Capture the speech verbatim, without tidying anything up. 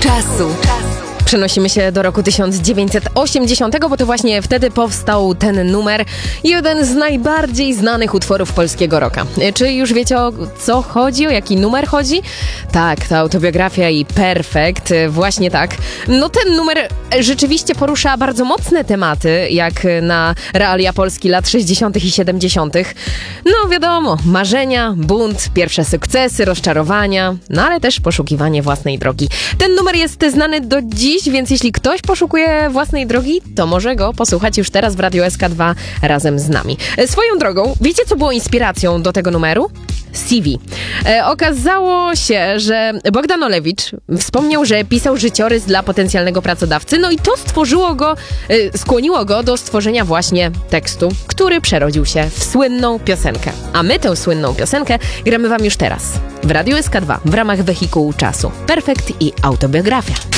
czasu. Przenosimy się do roku tysiąc dziewięćset osiemdziesiątego, bo to właśnie wtedy powstał ten numer, jeden z najbardziej znanych utworów polskiego rocka. Czy już wiecie, o co chodzi, o jaki numer chodzi? Tak, to autobiografia i Perfekt, właśnie tak. No ten numer rzeczywiście porusza bardzo mocne tematy, jak na realia Polski lat sześćdziesiątych i siedemdziesiątych. No wiadomo, marzenia, bunt, pierwsze sukcesy, rozczarowania, no ale też poszukiwanie własnej drogi. Ten numer jest znany do dziś, więc jeśli ktoś poszukuje własnej drogi, to może go posłuchać już teraz w Radiu S K dwa razem z nami. Swoją drogą, wiecie co było inspiracją do tego numeru? C V. E, okazało się, że Bogdan Olewicz wspomniał, że pisał życiorys dla potencjalnego pracodawcy, no i to stworzyło go, e, skłoniło go do stworzenia właśnie tekstu, który przerodził się w słynną piosenkę. A my tę słynną piosenkę gramy wam już teraz w Radiu S K dwa w ramach wehikułu czasu. Perfekt i autobiografia.